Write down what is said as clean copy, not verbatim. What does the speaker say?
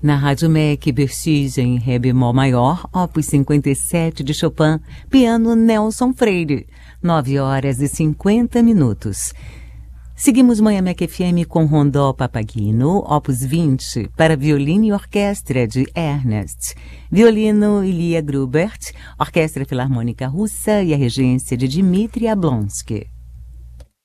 Na Rádio MEC, Bertige em Ré bemol maior, opus 57 de Chopin, piano Nelson Freire, 9h50. Seguimos Manhã MEC FM com Rondó Papagino, opus 20, para violino e orquestra de Ernest. Violino Ilia Grubert, Orquestra Filarmônica Russa e a regência de Dmitri Ablonsky.